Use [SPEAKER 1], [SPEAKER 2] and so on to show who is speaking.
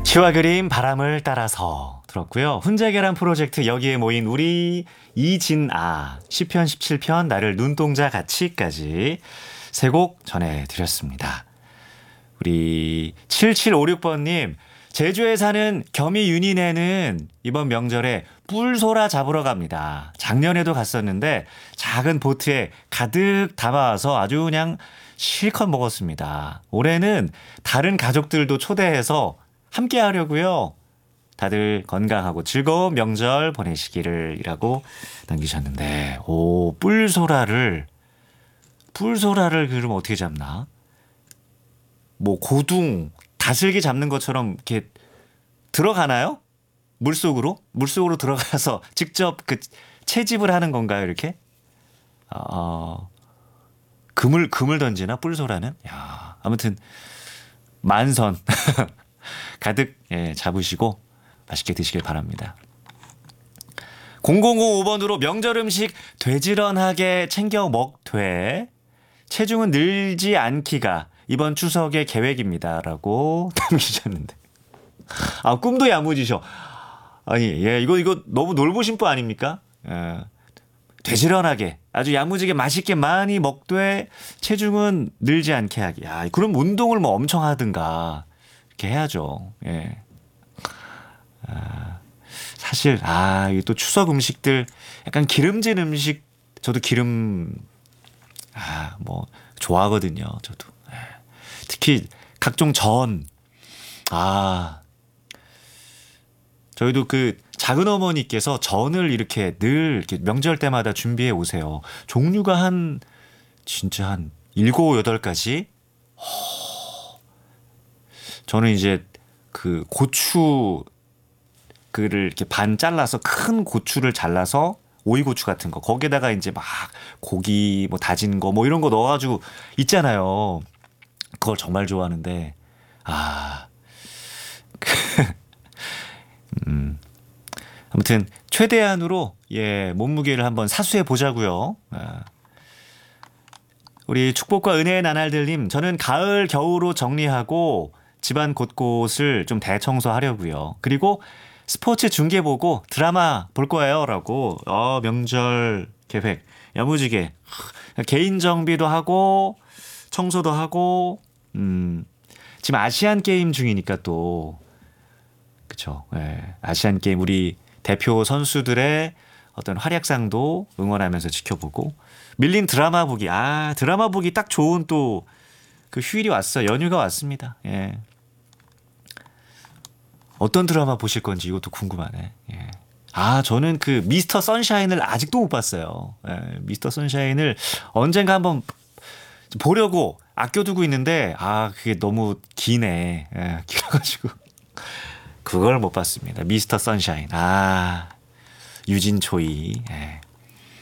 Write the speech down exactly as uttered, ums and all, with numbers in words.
[SPEAKER 1] 시와 그림 바람을 따라서 들었고요. 훈제 계란 프로젝트 여기에 모인 우리 이진아 시편 십칠 편 나를 눈동자 같이까지 세 곡 전해드렸습니다. 우리 칠칠오육 번님 제주에 사는 겸이 윤희네는 이번 명절에 뿔소라 잡으러 갑니다. 작년에도 갔었는데 작은 보트에 가득 담아와서 아주 그냥 실컷 먹었습니다. 올해는 다른 가족들도 초대해서 함께 하려고요. 다들 건강하고 즐거운 명절 보내시기를 이라고 남기셨는데, 오, 뿔소라를, 뿔소라를 그럼 어떻게 잡나? 뭐 고둥, 다슬기 잡는 것처럼 이렇게 들어가나요? 물속으로? 물속으로 들어가서 직접 그 채집을 하는 건가요, 이렇게? 어, 금을, 금을 던지나, 뿔소라는? 야, 아무튼, 만선. 가득 예, 잡으시고 맛있게 드시길 바랍니다. 공공오오 번으로 명절 음식 되지런하게 챙겨 먹되 체중은 늘지 않기가 이번 추석의 계획입니다. 라고 남기셨는데. 아, 꿈도 야무지셔. 아니, 예, 이거, 이거 너무 놀보심부 아닙니까? 예, 되지런하게 아주 야무지게 맛있게 많이 먹되 체중은 늘지 않게 하기. 야, 그럼 운동을 뭐 엄청 하든가. 이렇게 해야죠. 예. 아, 사실 아, 이 또 추석 음식들 약간 기름진 음식 저도 기름 아, 뭐 좋아하거든요. 저도. 예. 특히 각종 전. 아. 저희도 그 작은 어머니께서 전을 이렇게 늘 이렇게 명절 때마다 준비해 오세요. 종류가 한 진짜 한 일곱, 여덟 가지. 저는 이제 그 고추 그를 이렇게 반 잘라서 큰 고추를 잘라서 오이고추 같은 거 거기에다가 이제 막 고기 뭐 다진 거 뭐 이런 거 넣어가지고 있잖아요. 그걸 정말 좋아하는데 아 음. 아무튼 최대한으로 예 몸무게를 한번 사수해 보자고요. 아. 우리 축복과 은혜의 나날들님 저는 가을 겨울로 정리하고 집안 곳곳을 좀 대청소하려고요. 그리고 스포츠 중계 보고 드라마 볼 거예요. 라고 어, 명절 계획 야무지게 개인 정비도 하고 청소도 하고 음, 지금 아시안 게임 중이니까 또 그쵸. 예, 아시안 게임 우리 대표 선수들의 어떤 활약상도 응원하면서 지켜보고 밀린 드라마 보기 아 드라마 보기 딱 좋은 또 그 휴일이 왔어요. 연휴가 왔습니다. 예. 어떤 드라마 보실 건지 이것도 궁금하네. 예. 아, 저는 그 미스터 선샤인을 아직도 못 봤어요. 예, 미스터 선샤인을 언젠가 한번 보려고 아껴두고 있는데, 아, 그게 너무 기네. 예, 길어가지고. 그걸 못 봤습니다. 미스터 선샤인. 아, 유진초이. 예.